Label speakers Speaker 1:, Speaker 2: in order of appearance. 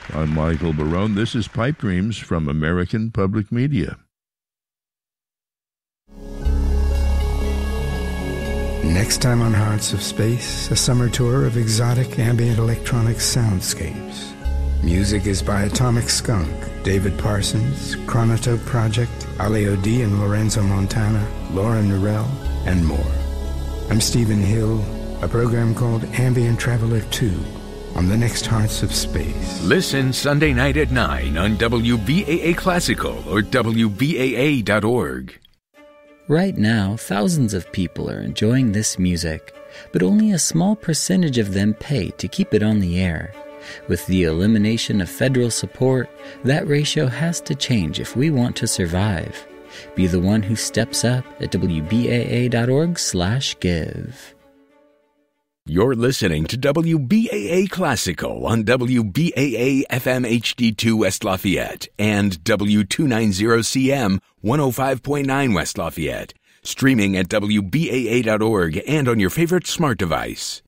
Speaker 1: I'm Michael Barone. This is Pipe Dreams from American Public Media.
Speaker 2: Next time on Hearts of Space, a summer tour of exotic ambient electronic soundscapes. Music is by Atomic Skunk, David Parsons, Chronotope Project, Ali O'D and Lorenzo Montana, Laura Norell, and more. I'm Stephen Hill, a program called Ambient Traveler 2 on the next Hearts of Space.
Speaker 3: Listen Sunday night at 9 on WBAA Classical or WBAA.org.
Speaker 4: Right now, thousands of people are enjoying this music, but only a small percentage of them pay to keep it on the air. With the elimination of federal support, that ratio has to change if we want to survive. Be the one who steps up at WBAA.org/give.
Speaker 3: You're listening to WBAA Classical on WBAA FM HD2 West Lafayette and W290CM 105.9 West Lafayette. Streaming at WBAA.org and on your favorite smart device.